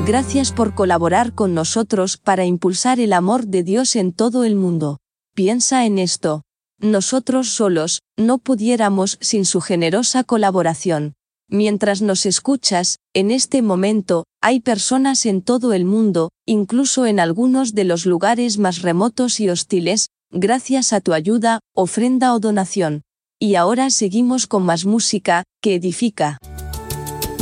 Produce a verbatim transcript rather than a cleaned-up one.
Gracias por colaborar con nosotros para impulsar el amor de Dios en todo el mundo. Piensa en esto. Nosotros solos no pudiéramos sin su generosa colaboración. Mientras nos escuchas, en este momento, hay personas en todo el mundo, incluso en algunos de los lugares más remotos y hostiles, gracias a tu ayuda, ofrenda o donación. Y ahora seguimos con más música, que edifica.